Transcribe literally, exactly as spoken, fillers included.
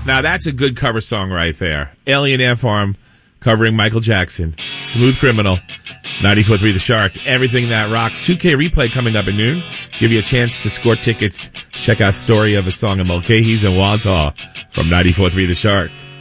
Now that's a good cover song right there. Alien Ant Farm covering Michael Jackson. Smooth Criminal. ninety-four point three The Shark. Everything That Rocks. two K replay coming up at noon. Give you a chance to score tickets. Check out Story of a Song of Mulcahy's and Wantaw from ninety-four point three The Shark.